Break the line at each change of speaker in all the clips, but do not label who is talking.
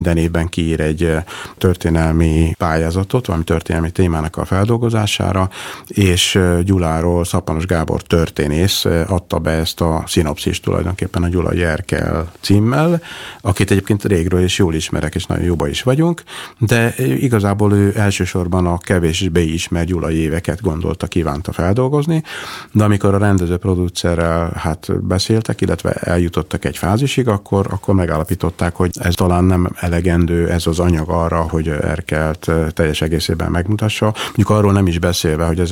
minden évben kiír egy történelmi pályázatot, valami történelmi témának a feldolgozására, és Gyuláról Szappanos Gábor történész adta be ezt a szinopszist tulajdonképpen a Gyulai Erkel címmel, akit egyébként régről is jól ismerek, és nagyon jóba is vagyunk, de igazából ő elsősorban a kevésbé ismert gyulai éveket kívánta feldolgozni, de amikor a rendező producerrel beszéltek, illetve eljutottak egy fázisig, akkor megállapították, hogy ez talán nem elegendő ez az anyag arra, hogy Erkelt teljes egészében megmutassa. Mondjuk arról nem is beszélve, hogy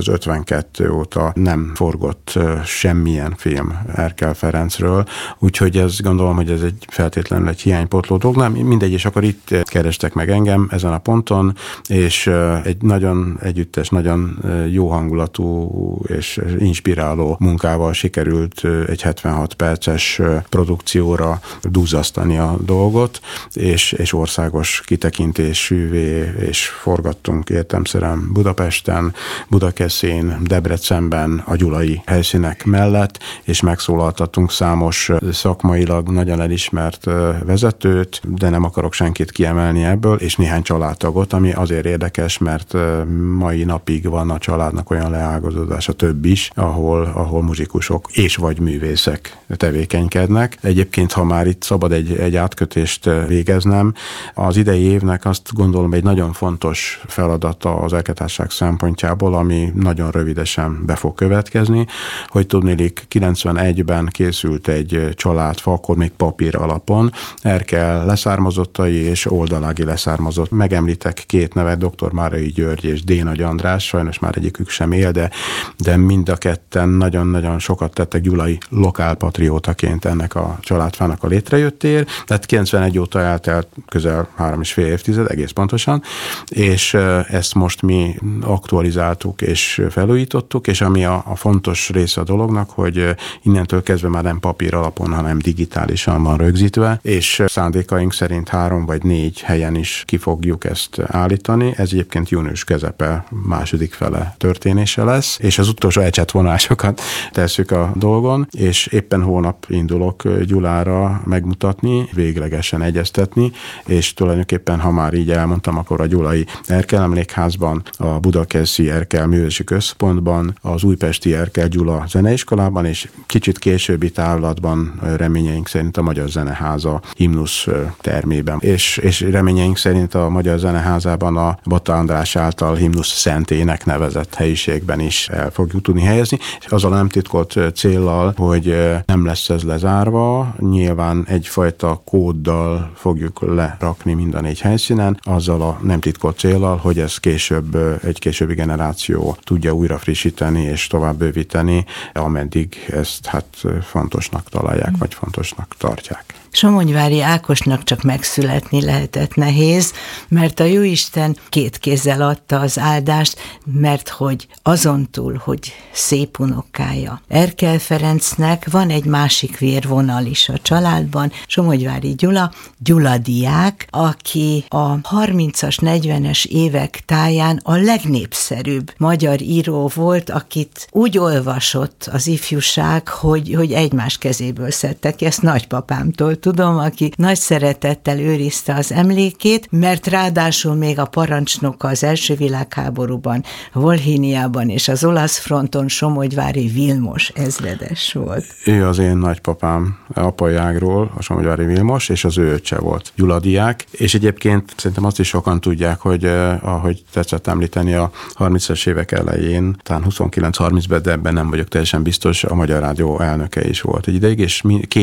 1952 óta nem forgott semmilyen film Erkel Ferencről, úgyhogy ez gondolom, hogy ez feltétlenül egy hiánypótló dolog. Nem, mindegy, és akkor itt kerestek meg engem ezen a ponton, és egy nagyon együttes, nagyon jó hangulatú és inspiráló munkával sikerült egy 76 perces produkcióra duzzasztani a dolgot, és országos kitekintésűvé, és forgattunk értelemszerűen Budapesten, Budakeszin, Debrecenben a gyulai helyszínek mellett, és megszólaltattunk számos szakmailag nagyon elismert vezetőt, de nem akarok senkit kiemelni ebből, és néhány családtagot, ami azért érdekes, mert mai napig van a családnak olyan leágazódása, több is, ahol muzsikusok és vagy művészek tevékenykednek. Egyébként, ha már itt szabad egy átkötést végeznem, az idei évnek azt gondolom egy nagyon fontos feladata az Erkel-társaság szempontjából, ami nagyon rövidesen be fog következni, hogy tudniillik 91-ben készült egy családfa, akkor még papír alapon, Erkel leszármazottai és oldalági leszármazott. Megemlítek két nevet, dr. Márai György és D. Nagy András, sajnos már egyikük sem él, de mind a ketten nagyon-nagyon sokat tettek gyulai lokálpatriótaként ennek a családfának a létrejöttéért. Tehát 91 óta eltelt közel 3,5 évtized, egész pontosan, és ezt most mi aktualizáltuk és felújítottuk, és ami a fontos része a dolognak, hogy innentől kezdve már nem papír alapon, hanem digitálisan van rögzítve, és szándékaink szerint 3 vagy 4 helyen is ki fogjuk ezt állítani. Ez egyébként június közepe második fele történése lesz, és az utolsó ecsetvonásokat tesszük a dolgon, és éppen holnap indulok Gyulára megmutatni, véglegesen egyeztetni, és tulajdonképpen, ha már így elmondtam, akkor a Gyulai Erkel Emlékházban, a Budakeszi Erkel Művési Központban, az újpesti Erkel Gyula Zeneiskolában, és kicsit későbbi távlatban reményeink szerint a Magyar Zeneháza himnusz termében. És reményeink szerint a Magyar Zeneházában a Bata András által himnusz szentének nevezett helyiségben is el fogjuk tudni helyezni, és azzal nem titkolt céllal, hogy nem lesz ez lezárva, nyilván egyfajta kóddal fogjuk lerakni minden 4 helyszínen, azzal a nem titkolt céllal, hogy ez később egy későbbi generáció tudja újra frissíteni és tovább bővíteni, ameddig ezt fontosnak találják, vagy fontosnak tartják.
Somonyvári Ákosnak csak megszületni lehetett nehéz, mert a Jóisten 2 kézzel adta az áldást, mert hogy azon túl, hogy szép unokája. Erkel Ferencnek van egy másik vérvonal is a családban, Somonyvári Gyula diák, aki a 30-as, 40-es évek táján a legnépszerűbb magyar író volt, akit úgy olvasott az ifjúság, hogy egymás kezéből szedtek, ezt nagypapámtól tudom, aki nagy szeretettel őrizte az emlékét, mert ráadásul még a parancsnoka az első világháborúban, Volhíniában és az olasz fronton Somogyvári Vilmos ezredes volt.
Ő az én nagypapám apai ágról, a Somogyvári Vilmos, és az ő öccse volt Gyula diák, és egyébként szerintem azt is sokan tudják, hogy ahogy tetszett említeni, a 30-as évek elején, talán 29-30-ben, de ebben nem vagyok teljesen biztos, a Magyar Rádió elnöke is volt egy ideig, és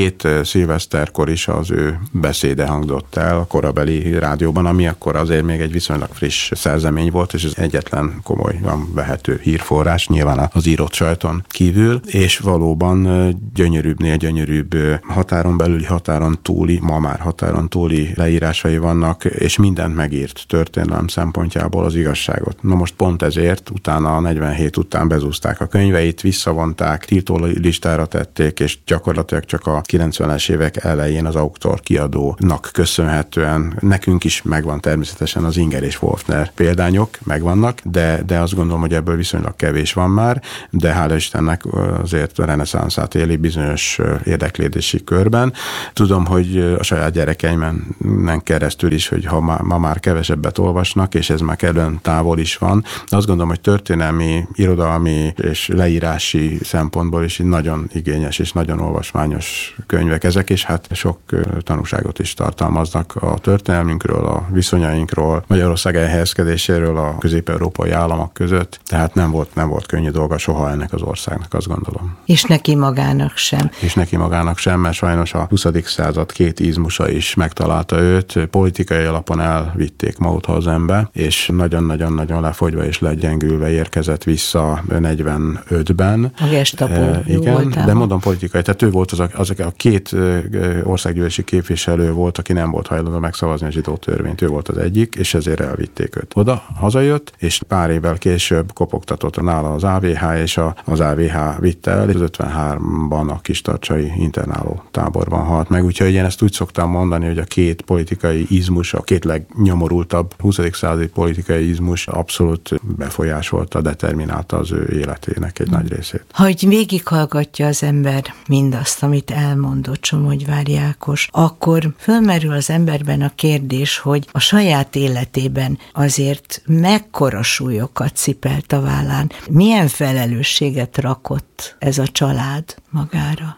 2 szilveszterkor is az ő beszéde hangzott el a korabeli rádióban, ami akkor azért még egy viszonylag friss szerzemény volt, és ez egyetlen komolyan vehető hírforrás, nyilván az írott sajton kívül, és valóban gyönyörűbbnél gyönyörűbb határon belüli, határon túli, ma már határon túli leírásai vannak, és mindent megírt történelem szempontjából az igazságot. Na most pont ezért utána a 47 után bezúzták a könyveit, visszavonták, tiltó listára tették, és gyakorlatilag csak a 90-es évek elején az Auktor kiadónak köszönhetően nekünk is megvan természetesen az Inger és Wolfner példányok, megvannak, de azt gondolom, hogy ebből viszonylag kevés van már, de hála Istennek azért a reneszánszát éli bizonyos érdeklődési körben. Tudom, hogy a saját gyerekeimen könyveimen keresztül is, hogy ha ma már kevesebbet olvasnak, és ez már kellően távol is van. De azt gondolom, hogy történelmi, irodalmi és leírási szempontból is nagyon igényes és nagyon olvasmányos könyvek ezek, és hát sok tanúságot is tartalmaznak a történelmünkről, a viszonyainkról, Magyarország elhelyezkedéséről a közép-európai államok között, tehát nem volt könnyű dolga soha ennek az országnak, azt gondolom.
És neki magának sem.
És neki magának sem, mert sajnos a 20. század két izmusa is megtalálta őt, politikai alapon elvitték Mauthausenbe, és nagyon-nagyon-nagyon lefogyva és legyengülve érkezett vissza 45-ben.
A Gestapo
igen,
voltál.
De mondom politikai, tehát ő volt az a két országgyűlési képviselő volt, aki nem volt hajlandó megszavazni a zsidó törvényt, ő volt az egyik, és ezért elvitték őt. Oda hazajött, és pár évvel később kopogtatott nála az AVH, és az AVH vitte el, és az 53-ban a Kistarcsai internáló táborban halt meg. Úgyhogy én ezt úgy szoktam mondani, hogy a két politikai izmus, a két legnyomorultabb 20. századi politikai izmus abszolút befolyásolta, determinálta az ő életének egy nagy részét.
Hogy végighallgatja az ember mindazt, amit elmondott Somogyvári Ákos, akkor fölmerül az emberben a kérdés, hogy a saját életében azért mekkora súlyokat cipelt a vállán, milyen felelősséget rakott ez a család magára?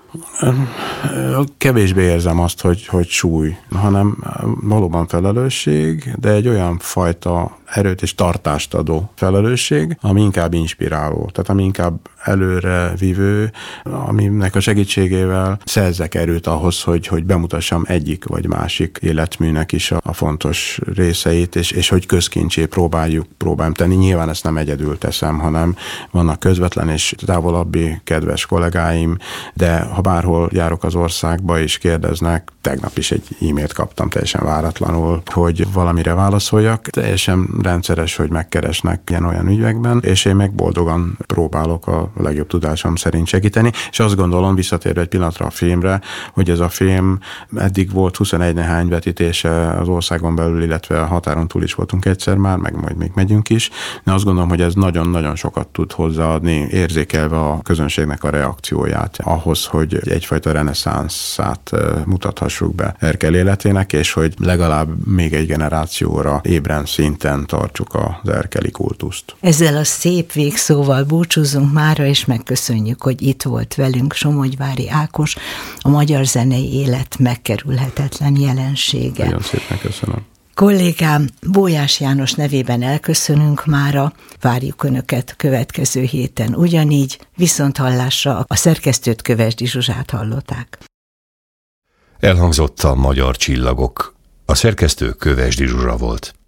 Kevésbé érzem azt, hogy súly, hanem valóban felelősség, de egy olyan fajta erőt és tartást adó felelősség, ami inkább inspiráló, tehát ami inkább előre vívő, aminek a segítségével szerzek erőt ahhoz, hogy bemutassam egyik vagy másik életműnek is a fontos részeit, és hogy közkincsé próbálom tenni. Nyilván ezt nem egyedül teszem, hanem vannak közvetlen és távolabbi kedves kollégáim, de ha bárhol járok az országba és kérdeznek, tegnap is egy e-mailt kaptam teljesen váratlanul, hogy valamire válaszoljak. Teljesen rendszeres, hogy megkeresnek ilyen-olyan ügyekben, és én meg boldogan próbálok a legjobb tudásom szerint segíteni, és azt gondolom, visszatérve egy pillanatra a filmre, hogy ez a film eddig volt 21 nehány vetítése az országon belül, illetve a határon túl is voltunk egyszer már, meg majd még megyünk is, de azt gondolom, hogy ez nagyon-nagyon sokat tud hozzáadni, érzékelve a közönségnek a reakcióját ahhoz, hogy egyfajta reneszánszát mutathassuk be Erkel életének, és hogy legalább még egy generációra ébren szinten tartsuk az erkeli kultuszt.
Ezzel a szép végszóval búcsúzunk mára, és megköszönjük, hogy itt volt velünk Somogyvári Ákos, a magyar zenei élet megkerülhetetlen jelensége.
Nagyon szépen köszönöm.
Kollégám Bólyás János nevében elköszönünk mára, várjuk Önöket következő héten ugyanígy, viszonthallásra a szerkesztőt Kövesdi Zsuzsát hallották.
Elhangzott a Magyar Csillagok, a szerkesztő Kövesdi Zsuzsa volt.